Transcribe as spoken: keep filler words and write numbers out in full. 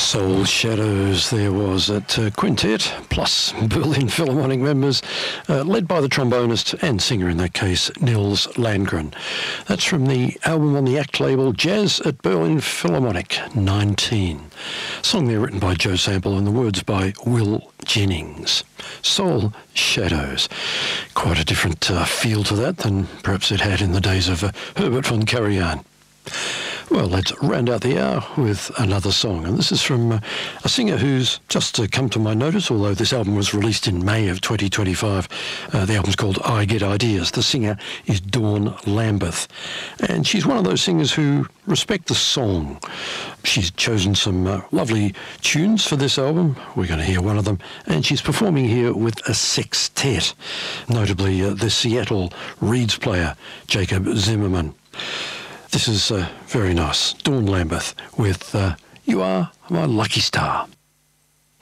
Soul Shadows there was at uh, Quintet, plus Berlin Philharmonic members, uh, led by the trombonist and singer in that case, Nils Landgren. That's from the album on the ACT label, Jazz at Berlin Philharmonic, nineteen. Song there written by Joe Sample and the words by Will Jennings. Soul Shadows. Quite a different uh, feel to that than perhaps it had in the days of uh, Herbert von Karajan. Well, let's round out the hour with another song, and this is from uh, a singer who's just uh, come to my notice, although this album was released in May of twenty twenty-five. Uh, the album's called I Get Ideas. The singer is Dawn Lambeth, and she's one of those singers who respect the song. She's chosen some uh, lovely tunes for this album. We're going to hear one of them, and she's performing here with a sextet, notably uh, the Seattle Reeds player, Jacob Zimmerman. This is uh, very nice. Dawn Lambeth with uh, You Are My Lucky Star.